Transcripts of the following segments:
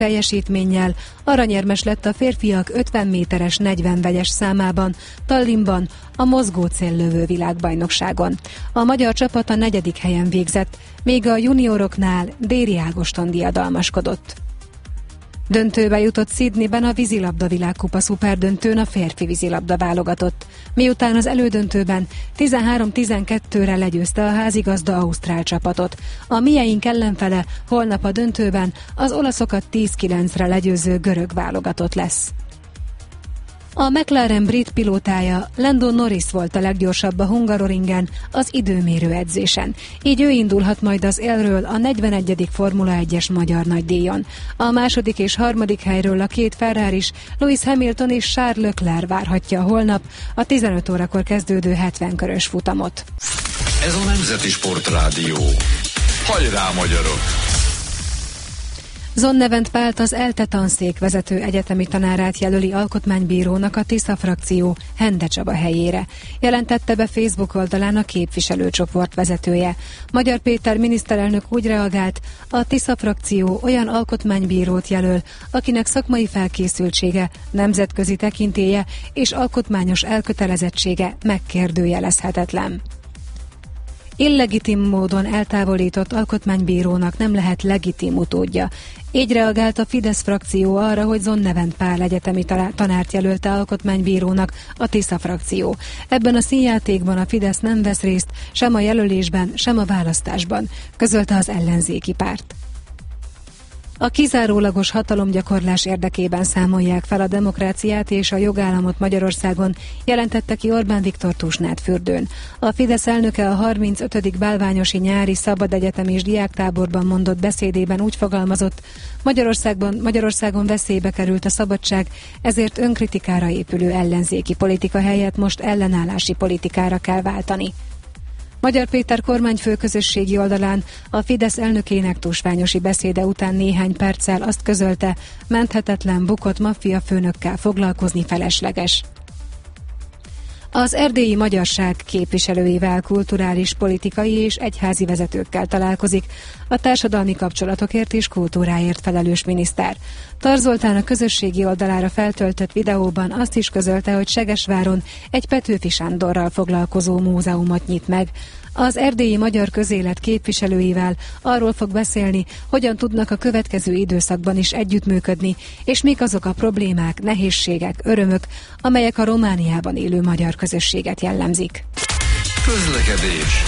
teljesítménnyel aranyérmes lett a férfiak 50 méteres 40 vegyes számában, Tallinnban a mozgó céllövő világbajnokságon. A magyar csapat a 4. helyen végzett, míg a junioroknál Déri Ágoston diadalmaskodott. Döntőbe jutott Sydneyben a vízilabda világkupa szuperdöntőn a férfi vízilabda válogatott, miután az elődöntőben 13-12-re legyőzte a házigazda ausztrál csapatot. A mieink ellenfele holnap a döntőben az olaszokat 10-9-re legyőző görög válogatott lesz. A McLaren brit pilótája Lando Norris volt a leggyorsabb a Hungaroringen az időmérő edzésen. Így ő indulhat majd az élről a 41. Formula 1-es magyar nagydíjon. A második és harmadik helyről a két Ferraris, Lewis Hamilton és Charles Leclerc várhatja holnap a 15 órakor kezdődő 70 körös futamot. Ez a Nemzeti Sportrádió. Hajrá, magyarok! Zonnevent Pált, az ELTE tanszék vezető egyetemi tanárát jelöli alkotmánybírónak a Tisza frakció Hende Csaba helyére. Jelentette be Facebook oldalán a képviselőcsoport vezetője. Magyar Péter miniszterelnök úgy reagált, a Tisza frakció olyan alkotmánybírót jelöl, akinek szakmai felkészültsége, nemzetközi tekintélye és alkotmányos elkötelezettsége megkérdőjelezhetetlen. Illegitim módon eltávolított alkotmánybírónak nem lehet legitim utódja. Így reagált a Fidesz frakció arra, hogy Zonnevent Pál egyetemi tanárt jelölte alkotmánybírónak a Tisza frakció. Ebben a színjátékban a Fidesz nem vesz részt sem a jelölésben, sem a választásban, közölte az ellenzéki párt. A kizárólagos hatalomgyakorlás érdekében számolják fel a demokráciát és a jogállamot Magyarországon, jelentette ki Orbán Viktor Tusnádfürdőn. A Fidesz elnöke a 35. Bálványosi nyári szabad egyetem és diáktáborban mondott beszédében úgy fogalmazott, Magyarországon veszélybe került a szabadság, ezért önkritikára épülő ellenzéki politika helyett most ellenállási politikára kell váltani. Magyar Péter kormányfő közösségi oldalán a Fidesz elnökének tusványosi beszéde után néhány perccel azt közölte, menthetetlen bukott maffiafőnökkel foglalkozni felesleges. Az erdélyi magyarság képviselőivel, kulturális, politikai és egyházi vezetőkkel találkozik a társadalmi kapcsolatokért és kultúráért felelős miniszter. Tarz Zoltán a közösségi oldalára feltöltött videóban azt is közölte, hogy Segesváron egy Petőfi Sándorral foglalkozó múzeumot nyit meg. Az erdélyi magyar közélet képviselőivel arról fog beszélni, hogyan tudnak a következő időszakban is együttműködni, és mik azok a problémák, nehézségek, örömök, amelyek a Romániában élő magyar közösséget jellemzik. Közlekedés.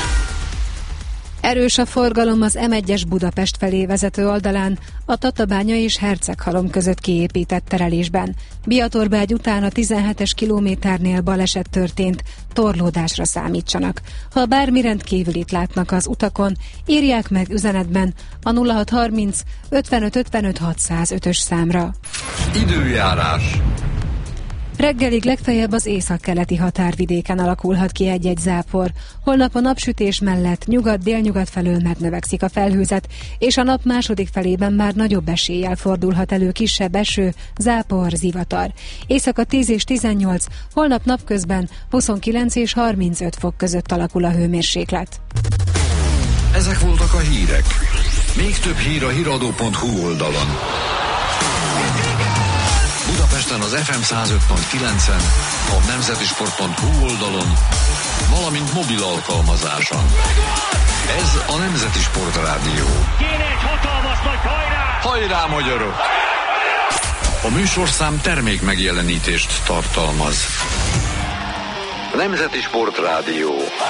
Erős a forgalom az M1-es Budapest felé vezető oldalán, a Tatabánya és Herceghalom között kiépített terelésben. Biatorbágy után a 17-es kilométernél baleset történt, torlódásra számítsanak. Ha bármi rendkívülit látnak az utakon, írják meg üzenetben a 0630 55 55 605-ös számra. Időjárás. Reggelig legfeljebb az északkeleti határvidéken alakulhat ki egy-egy zápor. Holnap a napsütés mellett nyugat-délnyugat felől megnövekszik a felhőzet, és a nap második felében már nagyobb eséllyel fordulhat elő kisebb eső, zápor, zivatar. Éjszaka 10 és 18, holnap napközben 29 és 35 fok között alakul a hőmérséklet. Ezek voltak a hírek. Még több hír a hiradó.hu oldalon. Budapesten az FM 105.9-en, a nemzetisport.hu oldalon, valamint mobil alkalmazáson. Ez a Nemzeti Sportrádió. Kéne egy hatalmas nagy hajrá! Hajrá, magyarok! A műsorszám termék megjelenítést tartalmaz. Nemzeti Sportrádió.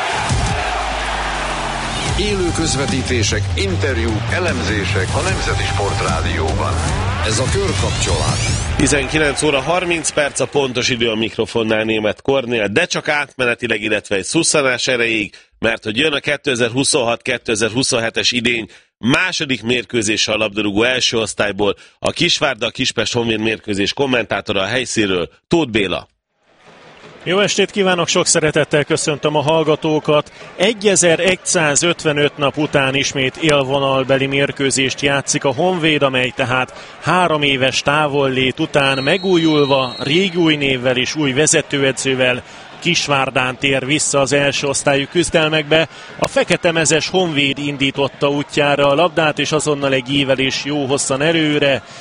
Élő közvetítések, interjúk, elemzések a Nemzeti Sportrádióban. Ez a körkapcsolás. 19 óra 30 perc a pontos idő, a mikrofonnál Németh Kornél, de csak átmenetileg, illetve egy szusszanás erejéig, mert hogy jön a 2026-2027-es idény második mérkőzése a labdarúgó első osztályból, a Kisvárda-Kispest Honvéd mérkőzés kommentátora a helyszínről, Tóth Béla. Jó estét kívánok, sok szeretettel köszöntöm a hallgatókat. 1155 nap után ismét élvonalbeli mérkőzést játszik a Honvéd, amely tehát 3 éves távollét után megújulva, régi új névvel és új vezetőedzővel Kisvárdán tér vissza az első osztályú küzdelmekbe. A feketemezes Honvéd indította útjára a labdát, és azonnal egy ívelés jó hosszan előre.